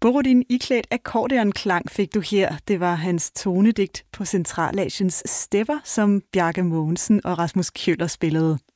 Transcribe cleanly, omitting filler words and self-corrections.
Borodin iklædt akkordeonklang fik du her. Det var hans tonedigt på Centralasiens stepper, som Bjarke Mogensen og Rasmus Kjøller spillede.